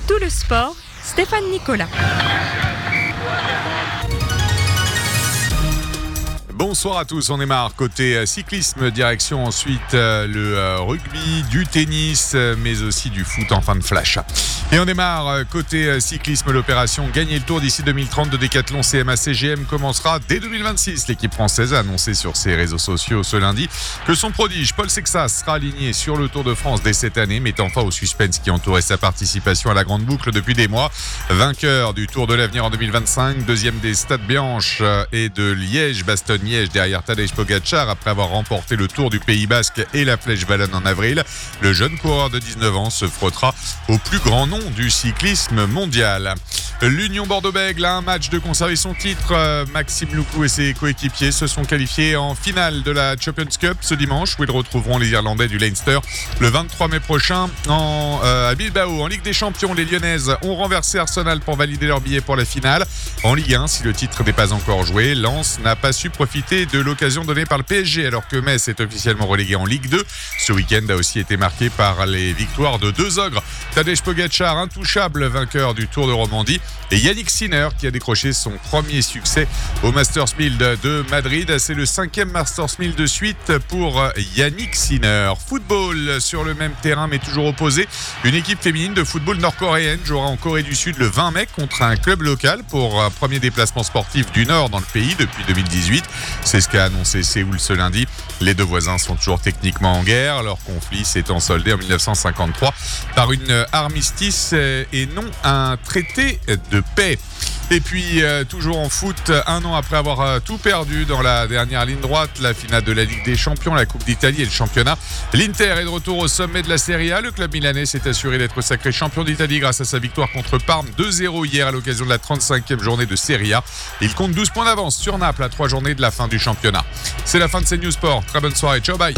tout le sport, Stéphane Nicolas. Bonsoir à tous, on démarre côté cyclisme, direction ensuite le rugby, du tennis, mais aussi du foot en fin de flash. Et on démarre côté cyclisme, l'opération Gagner le Tour d'ici 2030 de Decathlon CMA CGM commencera dès 2026. L'équipe française a annoncé sur ses réseaux sociaux ce lundi que son prodige Paul Sexas sera aligné sur le Tour de France dès cette année, mettant fin au suspense qui entourait sa participation à la Grande Boucle depuis des mois. Vainqueur du Tour de l'Avenir en 2025, deuxième des Stades Bianches et de Liège-Bastogne-Liège derrière Tadej Pogacar après avoir remporté le Tour du Pays Basque et la Flèche Wallonne en avril. Le jeune coureur de 19 ans se frottera au plus grand nom du cyclisme mondial. L'Union Bordeaux-Bègles a un match de conserver son titre. Maxime Loucou et ses coéquipiers se sont qualifiés en finale de la Champions Cup ce dimanche où ils retrouveront les Irlandais du Leinster le 23 mai prochain à Bilbao. En Ligue des Champions, les Lyonnaises ont renversé Arsenal pour valider leur billet pour la finale. En Ligue 1, si le titre n'est pas encore joué, Lens n'a pas su profiter de l'occasion donnée par le PSG alors que Metz est officiellement relégué en Ligue 2. Ce week-end a aussi été marqué par les victoires de deux ogres. Tadej Pogacar, intouchable vainqueur du Tour de Romandie, et Yannick Sinner qui a décroché son premier succès au Masters 1000 de Madrid. C'est le 5e Masters 1000 de suite pour Yannick Sinner. Football sur le même terrain mais toujours opposé. Une équipe féminine de football nord-coréenne jouera en Corée du Sud le 20 mai contre un club local pour un premier déplacement sportif du Nord dans le pays depuis 2018. C'est ce qu'a annoncé Séoul ce lundi. Les deux voisins sont toujours techniquement en guerre. Leur conflit s'étant soldé en 1953 par une armistice et non un traité de paix. Et puis, toujours en foot, un an après avoir tout perdu dans la dernière ligne droite, la finale de la Ligue des Champions, la Coupe d'Italie et le championnat, l'Inter est de retour au sommet de la Serie A. Le club milanais s'est assuré d'être sacré champion d'Italie grâce à sa victoire contre Parme 2-0 hier à l'occasion de la 35e journée de Serie A. Il compte 12 points d'avance sur Naples à 3 journées de la fin du championnat. C'est la fin de CNews Sport. Très bonne soirée. Ciao, bye.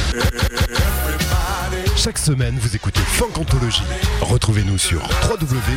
Chaque semaine, vous écoutez Funk Anthologie. Retrouvez-nous sur www.funkanthology.fr.